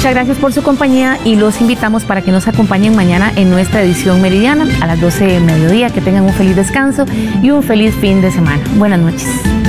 Muchas gracias por su compañía y los invitamos para que nos acompañen mañana en nuestra edición meridiana a las 12 del mediodía. Que tengan un feliz descanso y un feliz fin de semana. Buenas noches.